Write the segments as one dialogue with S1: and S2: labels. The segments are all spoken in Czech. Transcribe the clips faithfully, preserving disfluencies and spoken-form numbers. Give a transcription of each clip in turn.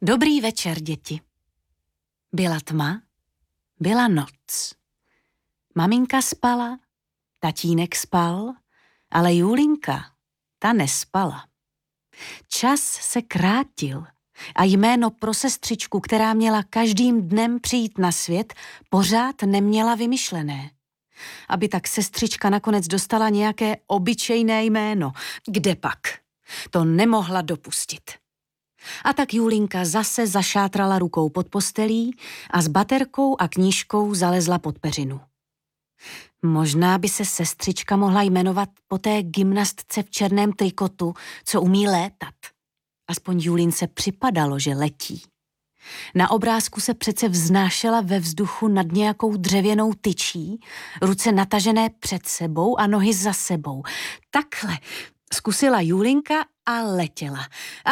S1: Dobrý večer, děti. Byla tma, byla noc. Maminka spala, tatínek spal, ale Julinka, ta nespala. Čas se krátil a jméno pro sestřičku, která měla každým dnem přijít na svět, pořád neměla vymyšlené. Aby tak sestřička nakonec dostala nějaké obyčejné jméno. Kde pak? To nemohla dopustit. A tak Julinka zase zašátrala rukou pod postelí a s baterkou a knížkou zalezla pod peřinu. Možná by se sestřička mohla jmenovat po té gymnastce v černém trikotu, co umí létat. Aspoň Julince připadalo, že letí. Na obrázku se přece vznášela ve vzduchu nad nějakou dřevěnou tyčí, ruce natažené před sebou a nohy za sebou. Takhle zkusila Julinka a letěla. A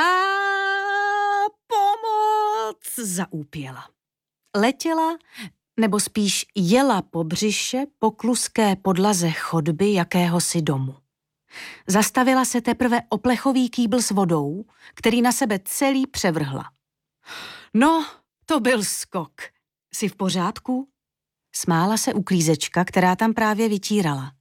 S1: pomoc, zaúpěla. Letěla, nebo spíš jela po břiše po kluské podlaze chodby jakéhosi domu. Zastavila se teprve o plechový kýbl s vodou, který na sebe celý převrhla. No, to byl skok. Jsi v pořádku? Smála se uklízečka, která tam právě vytírala.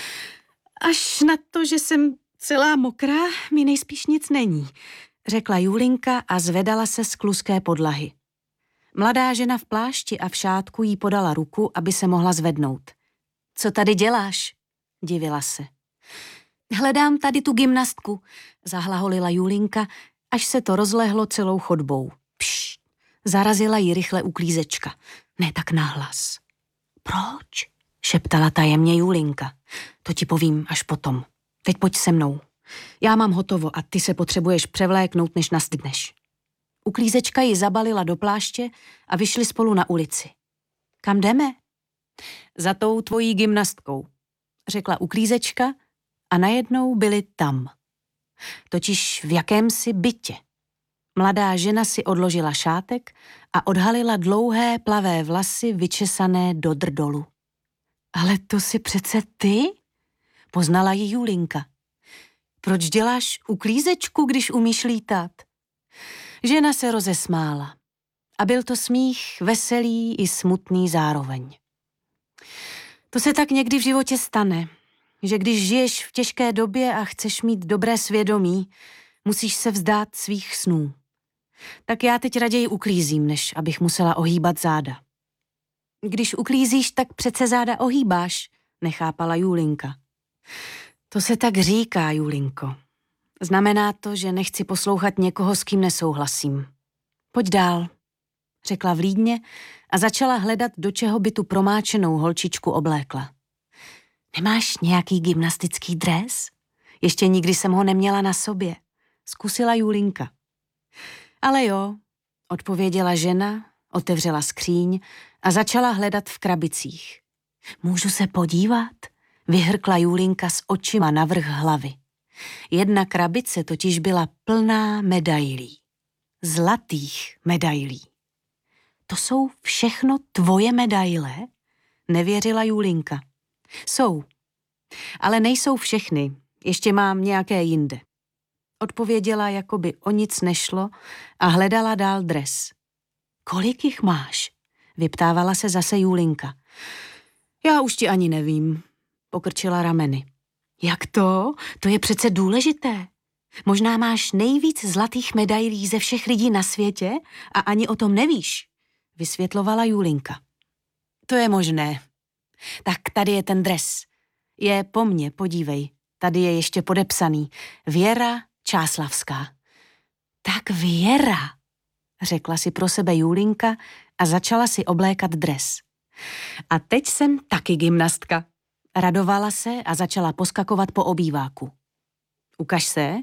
S1: Až na to, že jsem celá mokrá, mi nejspíš nic není, řekla Julinka a zvedala se z kluské podlahy. Mladá žena v plášti a v šátku jí podala ruku, aby se mohla zvednout. Co tady děláš? Divila se. Hledám tady tu gymnastku, zahlaholila Julinka, až se to rozlehlo celou chodbou. Pšt, zarazila ji rychle uklízečka. Ne tak nahlas. Proč? Šeptala tajemně Julinka. To ti povím až potom. Teď pojď se mnou. Já mám hotovo a ty se potřebuješ převléknout, než nastydneš. Uklízečka ji zabalila do pláště a vyšli spolu na ulici. Kam jdeme? Za tou tvojí gymnastkou, řekla uklízečka a najednou byli tam. Totiž v jakémsi bytě. Mladá žena si odložila šátek a odhalila dlouhé plavé vlasy vyčesané do drdolu. Ale to jsi přece ty? Poznala ji Julinka. Proč děláš uklízečku, když umíš lítat? Žena se rozesmála. A byl to smích veselý i smutný zároveň. To se tak někdy v životě stane, že když žiješ v těžké době a chceš mít dobré svědomí, musíš se vzdát svých snů. Tak já teď raději uklízím, než abych musela ohýbat záda. Když uklízíš, tak přece záda ohýbáš, nechápala Julinka. To se tak říká, Julinko. Znamená to, že nechci poslouchat někoho, s kým nesouhlasím. Pojď dál, řekla vlídně a začala hledat, do čeho by tu promáčenou holčičku oblékla. Nemáš nějaký gymnastický dres? Ještě nikdy jsem ho neměla na sobě, zkusila Julinka. Ale jo, odpověděla žena, otevřela skříň a začala hledat v krabicích. Můžu se podívat? Vyhrkla Julinka s očima navrch hlavy. Jedna krabice totiž byla plná medailí. Zlatých medailí. To jsou všechno tvoje medaile? Nevěřila Julinka. Jsou. Ale nejsou všechny. Ještě mám nějaké jinde. Odpověděla, jako by o nic nešlo a hledala dál dres. Kolik jich máš? Vyptávala se zase Julinka. Já už ti ani nevím, pokrčila rameny. Jak to? To je přece důležité. Možná máš nejvíc zlatých medailí ze všech lidí na světě a ani o tom nevíš, vysvětlovala Julinka. To je možné. Tak tady je ten dres. Je po mně, podívej. Tady je ještě podepsaný. Věra Čáslavská. Tak Věra, řekla si pro sebe Julinka a začala si oblékat dres. A teď jsem taky gymnastka. Radovala se a začala poskakovat po obýváku. Ukaž se.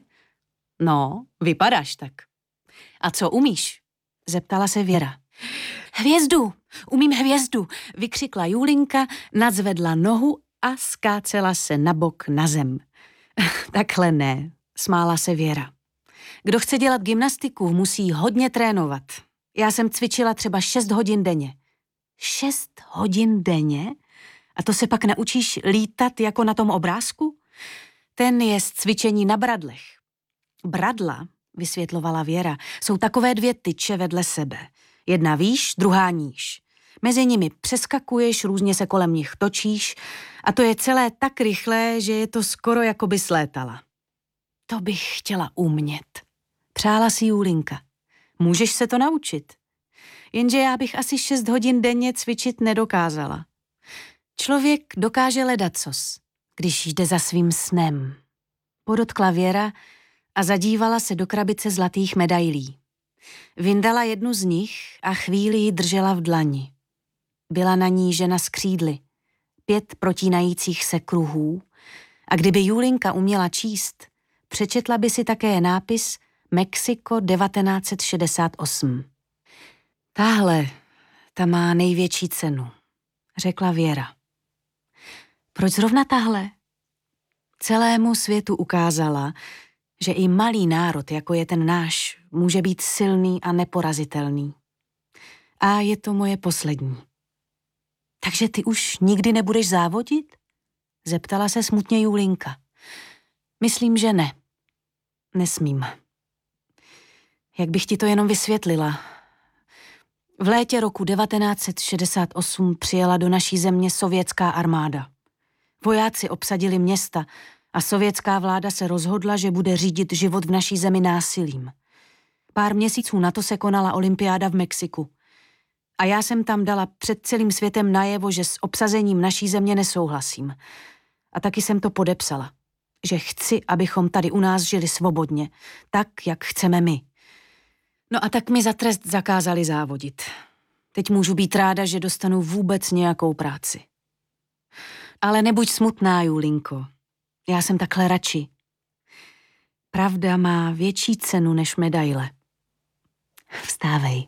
S1: No, vypadáš tak. A co umíš? Zeptala se Věra. Hvězdu, umím hvězdu, vykřikla Julinka, nadzvedla nohu a skácela se na bok na zem. Takhle ne, smála se Věra. Kdo chce dělat gymnastiku, musí hodně trénovat. Já jsem cvičila třeba šest hodin denně. Šest hodin denně? A to se pak naučíš lítat jako na tom obrázku? Ten je z cvičení na bradlech. Bradla vysvětlovala Věra, jsou takové dvě tyče vedle sebe. Jedna výš, druhá níž. Mezi nimi přeskakuješ, různě se kolem nich točíš a to je celé tak rychlé, že je to skoro jako by slétala. To bych chtěla umět. Přála si Julinka. Můžeš se to naučit. Jenže já bych asi šest hodin denně cvičit nedokázala. Člověk dokáže ledacos, když jde za svým snem. Podotkla Věra a zadívala se do krabice zlatých medailí. Vyndala jednu z nich a chvíli ji držela v dlani. Byla na ní žena s křídly, pět protínajících se kruhů a kdyby Julinka uměla číst, přečetla by si také nápis Mexiko devatenáct set šedesát osm. Tahle, ta má největší cenu, řekla Věra. Proč zrovna tahle? Celému světu ukázala, že i malý národ, jako je ten náš, může být silný a neporazitelný. A je to moje poslední. Takže ty už nikdy nebudeš závodit? Zeptala se smutně Julinka. Myslím, že ne. Nesmím. Jak bych ti to jenom vysvětlila? V létě roku devatenáct set šedesát osm přijela do naší země sovětská armáda. Vojáci obsadili města a sovětská vláda se rozhodla, že bude řídit život v naší zemi násilím. Pár měsíců na to se konala olympiáda v Mexiku. A já jsem tam dala před celým světem najevo, že s obsazením naší země nesouhlasím. A taky jsem to podepsala, že chci, abychom tady u nás žili svobodně, tak, jak chceme my. No a tak mi za trest zakázali závodit. Teď můžu být ráda, že dostanu vůbec nějakou práci. Ale nebuď smutná, Julinko. Já jsem takhle radši. Pravda má větší cenu než medaile. Vstávej.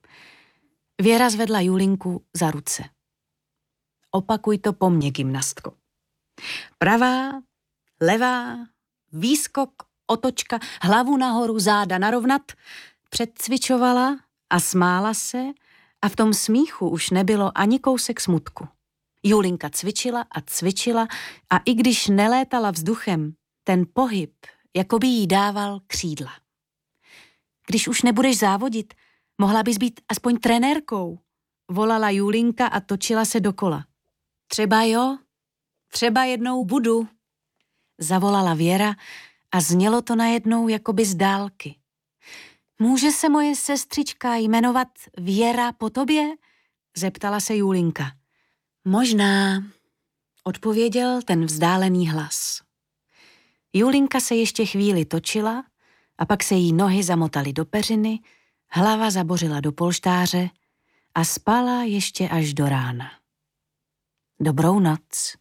S1: Věra zvedla Julinku za ruce. Opakuj to po mně, gymnastko. Pravá, levá, výskok, otočka, hlavu nahoru, záda narovnat, předcvičovala a smála se a v tom smíchu už nebylo ani kousek smutku. Julinka cvičila a cvičila a i když nelétala vzduchem, ten pohyb jako by jí dával křídla. Když už nebudeš závodit, mohla bys být aspoň trenérkou, volala Julinka a točila se dokola. Třeba jo, třeba jednou budu, zavolala Věra a znělo to najednou jakoby z dálky. Může se moje sestřička jmenovat Věra po tobě? Zeptala se Julinka. Možná, odpověděl ten vzdálený hlas. Julinka se ještě chvíli točila a pak se jí nohy zamotaly do peřiny, hlava zabořila do polštáře a spala ještě až do rána. Dobrou noc.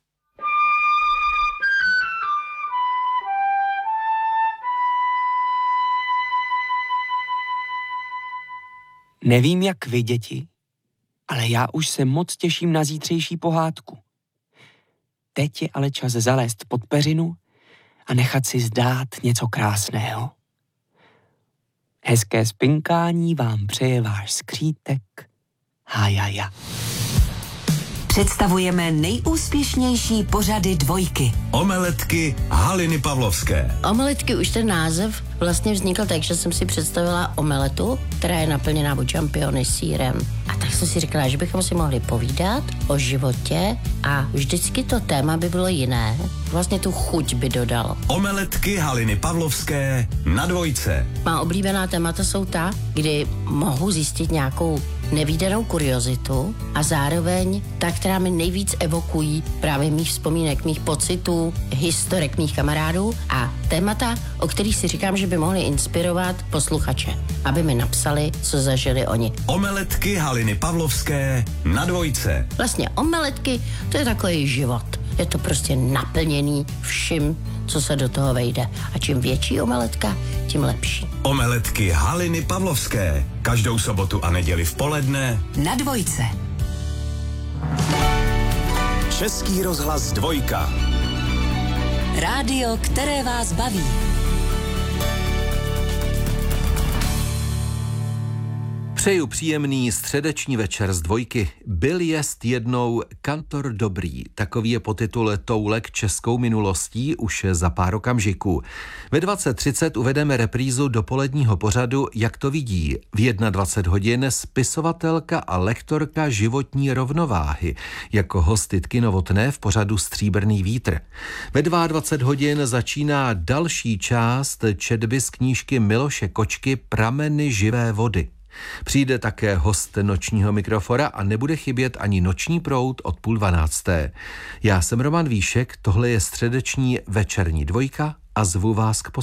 S2: Nevím, jak vy, děti, ale já už se moc těším na zítřejší pohádku. Teď je ale čas zalézt pod peřinu a nechat si zdát něco krásného. Hezké spinkání vám přeje váš skřítek Hájaja.
S3: Představujeme nejúspěšnější pořady Dvojky.
S4: Omeletky Haliny Pavlovské.
S5: Omeletky, už ten název vlastně vznikl tak, že jsem si představila omeletu, která je naplněná od čampiony s sýrem. A tak jsem si říkala, že bychom si mohli povídat o životě a vždycky to téma by bylo jiné. Vlastně tu chuť by dodalo.
S4: Omeletky Haliny Pavlovské na Dvojce.
S5: Má oblíbená témata jsou ta, kdy mohu zjistit nějakou nevídanou kuriozitu a zároveň ta, která mi nejvíc evokují právě mých vzpomínek, mých pocitů, historek mých kamarádů a témata, o kterých si říkám, že by mohly inspirovat posluchače, aby mi napsali, co zažili oni.
S4: Omeletky Haliny Pavlovské na Dvojce.
S5: Vlastně omeletky, to je takový život. Je to prostě naplněný vším, co se do toho vejde. A čím větší omeletka, tím lepší.
S4: Omeletky Haliny Pavlovské. Každou sobotu a neděli v poledne
S3: Na Dvojce.
S4: Český rozhlas Dvojka.
S3: Rádio, které vás baví.
S6: Přeju příjemný středeční večer z Dvojky. Byl jest jednou kantor dobrý. Takový je podtitul toulek českou minulostí už za pár okamžiků. Ve dvacet třicet uvedeme reprízu dopoledního pořadu Jak to vidí. V dvacet jedna hodin spisovatelka a lektorka životní rovnováhy. Jako host Jitky Novotné v pořadu Stříbrný vítr. Ve dvacet dva hodin začíná další část četby z knížky Miloše Kočky Prameny živé vody. Přijde také host nočního mikrofora a nebude chybět ani noční proud od půl dvanácté. Já jsem Roman Víšek, tohle je středeční večerní Dvojka a zvu vás k poslechu.